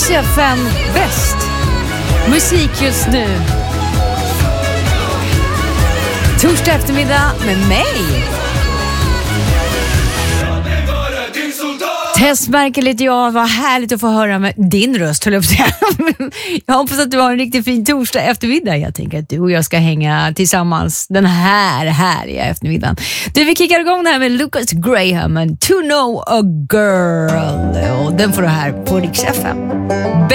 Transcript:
Rix FM bäst musik just nu. Torsdag eftermiddag med mig. Testmärker lite jag, vad härligt att få höra med din röst, höll jag på att säga. Jag hoppas att du har en riktigt fin torsdag eftermiddag. Jag tänker att du och jag ska hänga tillsammans den här härliga eftermiddagen. Du, vi kickar igång det här med Lucas Graham and To Know a Girl. Och den får du här på Rix FM.